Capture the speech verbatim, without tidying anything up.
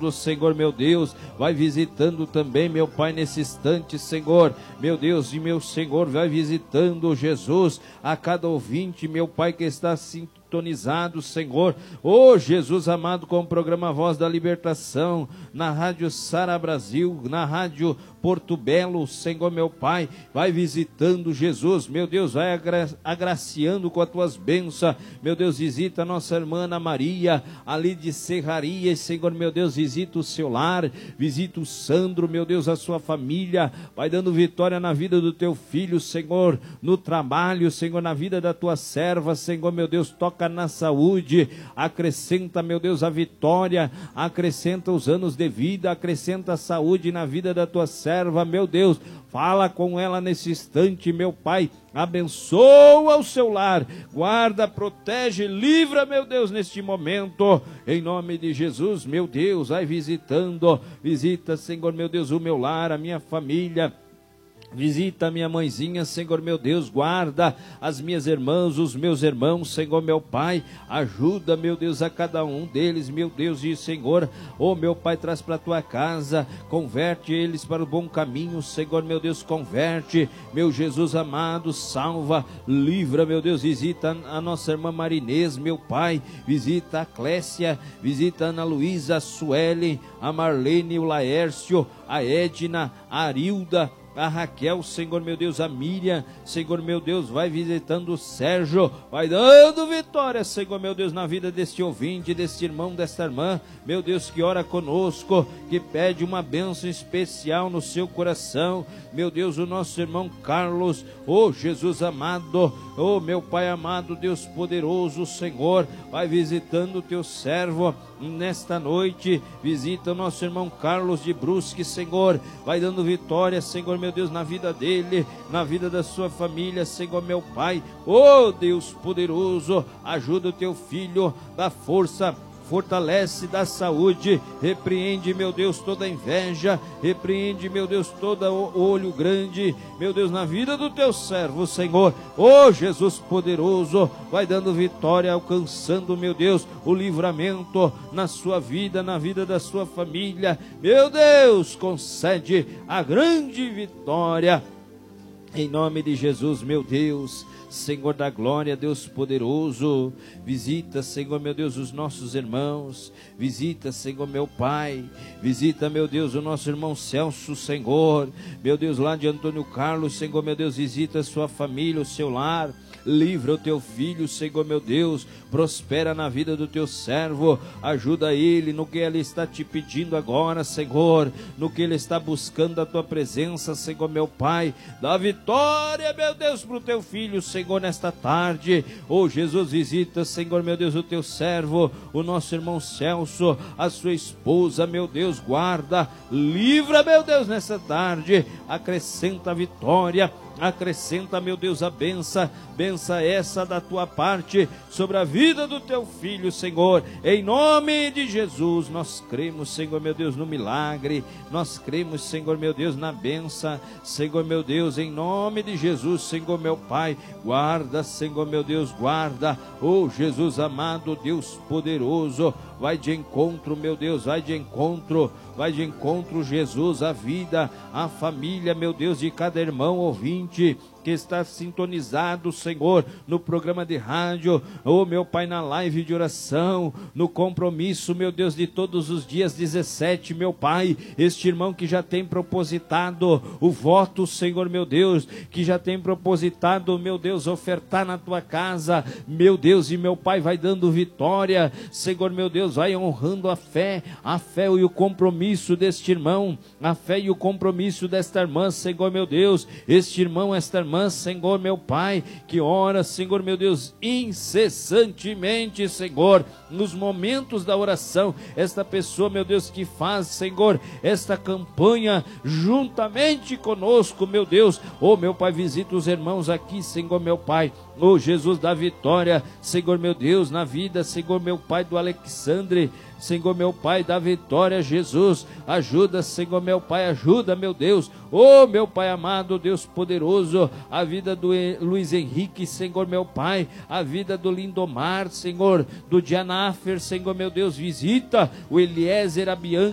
amado, Senhor meu Deus, vai visitando também, meu Pai, nesse instante, Senhor, meu Deus e meu Senhor, vai visitando, Jesus, a cada ouvinte, meu Pai, que está sintonizado, Senhor, oh Jesus amado, com o programa Voz da Libertação, na Rádio Sara Brasil, na Rádio Porto Belo, Senhor meu Pai, vai visitando, Jesus, meu Deus, vai agra agraciando com as tuas bênçãos, meu Deus, visita a nossa irmã Ana Maria, ali de Serrarias, Senhor meu Deus, visita o seu lar, visita o Sandro, meu Deus, a sua família, vai dando vitória na vida do teu filho, Senhor, no trabalho, Senhor, na vida da tua serva, Senhor meu Deus, toca na saúde, acrescenta, meu Deus, a vitória, acrescenta os anos de vida, acrescenta a saúde na vida da tua serva, meu Deus, fala com ela nesse instante, meu Pai, abençoa o seu lar, guarda, protege, livra, meu Deus, neste momento, em nome de Jesus, meu Deus, vai visitando, visita, Senhor, meu Deus, o meu lar, a minha família, visita a minha mãezinha, Senhor meu Deus, guarda as minhas irmãs, os meus irmãos, Senhor meu Pai, ajuda, meu Deus, a cada um deles, meu Deus e Senhor, oh meu Pai, traz para a tua casa, converte eles para o bom caminho, Senhor meu Deus, converte, meu Jesus amado, salva, livra, meu Deus, visita a nossa irmã Marinês, meu Pai, visita a Clécia, visita a Ana Luísa, a Suelen, a Marlene, o Laércio, a Edna, a Arilda, a Raquel, Senhor meu Deus, a Miriam, Senhor meu Deus, vai visitando o Sérgio, vai dando vitória, Senhor meu Deus, na vida deste ouvinte, deste irmão, desta irmã, meu Deus, que ora conosco, que pede uma bênção especial no seu coração, meu Deus, o nosso irmão Carlos, oh Jesus amado, oh meu Pai amado, Deus poderoso, Senhor, vai visitando o teu servo, nesta noite, visita o nosso irmão Carlos de Brusque, Senhor, vai dando vitória, Senhor meu Deus, na vida dele, na vida da sua família, Senhor meu Pai, oh Deus poderoso, ajuda o teu filho, dá força, fortalece, dá saúde, repreende, meu Deus, toda inveja, repreende, meu Deus, todo olho grande, meu Deus, na vida do teu servo, Senhor, oh Jesus poderoso, vai dando vitória, alcançando, meu Deus, o livramento na sua vida, na vida da sua família, meu Deus, concede a grande vitória, em nome de Jesus, meu Deus, Senhor da glória, Deus poderoso, visita, Senhor meu Deus, os nossos irmãos, visita, Senhor meu Pai, visita, meu Deus, o nosso irmão Celso, Senhor, meu Deus, lá de Antônio Carlos, Senhor meu Deus, visita a sua família, o seu lar, livra o teu filho, Senhor meu Deus, prospera na vida do teu servo, ajuda ele no que ele está te pedindo agora, Senhor, no que ele está buscando a tua presença, Senhor meu Pai, dá vitória, meu Deus, para o teu filho, Senhor, nesta tarde, oh Jesus, visita, Senhor meu Deus, o teu servo, o nosso irmão Celso, a sua esposa, meu Deus, guarda, livra, meu Deus, nessa tarde, acrescenta a vitória, acrescenta, meu Deus, a benção, benção essa da tua parte, sobre a vida do teu filho, Senhor, em nome de Jesus, nós cremos, Senhor meu Deus, no milagre, nós cremos, Senhor meu Deus, na benção, Senhor meu Deus, em nome de Jesus, Senhor meu Pai, guarda, Senhor meu Deus, guarda, oh Jesus amado, Deus poderoso, vai de encontro, meu Deus, vai de encontro, vai de encontro, Jesus, a vida, a família, meu Deus, de cada irmão ouvinte que está sintonizado, Senhor, no programa de rádio, oh meu Pai, na live de oração, no compromisso, meu Deus, de todos os dias dezessete, meu Pai, este irmão que já tem propositado o voto, Senhor meu Deus, que já tem propositado, meu Deus, ofertar na tua casa, meu Deus, e meu Pai vai dando vitória, Senhor meu Deus, vai honrando a fé, a fé e o compromisso deste irmão, a fé e o compromisso desta irmã, Senhor meu Deus, este irmão, esta irmã, Senhor meu Pai, que ora, Senhor meu Deus, incessantemente, Senhor, nos momentos da oração, esta pessoa, meu Deus, que faz, Senhor, esta campanha juntamente conosco, meu Deus, oh meu Pai, visita os irmãos aqui, Senhor meu Pai, oh Jesus da vitória, Senhor meu Deus, na vida, Senhor meu Pai, do Alexandre, Senhor meu Pai, da vitória, Jesus, ajuda, Senhor meu Pai, ajuda, meu Deus, oh meu Pai amado, Deus poderoso, a vida do Luiz Henrique, Senhor meu Pai, a vida do Lindomar, Senhor, do Dianáfer, Senhor meu Deus, visita o Eliezer, a Bianca,